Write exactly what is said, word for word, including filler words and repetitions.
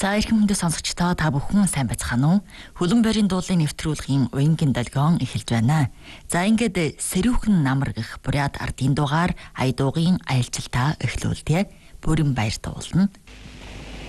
За ирхэн хүндээ сонсогчдоо та бүхэн сайн байцгаана уу? Хөлөн борийн дуулын нэвтрүүлгийн уянгийн долгион эхэлж байна. За ингээд сэрүүхэн намар гэх буряд ардын дугаар ая дуугийн аялцалтаа эхлүүлдэг. Бүрэн баяр туулна.